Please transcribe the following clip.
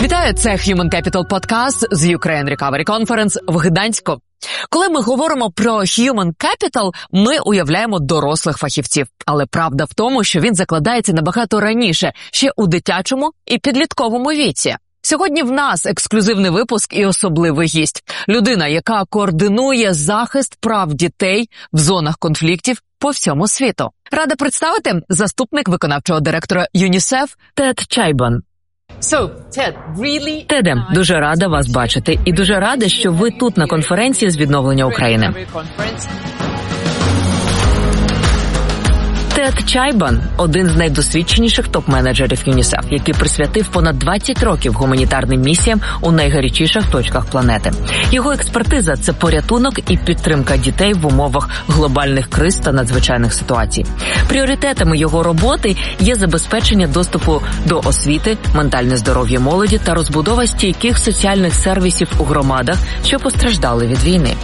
Вітаю, це Human Capital Podcast з Ukraine Recovery Conference в Гданську. Коли ми говоримо про Human Capital, ми уявляємо дорослих фахівців. Але правда в тому, що він закладається набагато раніше, ще у дитячому і підлітковому віці. Сьогодні в нас ексклюзивний випуск і особливий гість. Людина, яка координує захист прав дітей в зонах конфліктів по всьому світу. Рада представити заступник виконавчого директора ЮНІСЕФ Тед Чайбан. Теде, дуже рада вас бачити і дуже рада, що ви тут на конференції з відновлення України. Тед Чайбан – один з найдосвідченіших топ-менеджерів ЮНІСЕФ, який присвятив понад 20 років гуманітарним місіям у найгарячіших точках планети. Його експертиза – це порятунок і підтримка дітей в умовах глобальних криз та надзвичайних ситуацій. Пріоритетами його роботи є забезпечення доступу до освіти, ментальне здоров'я молоді та розбудова стійких соціальних сервісів у громадах, що постраждали від війни.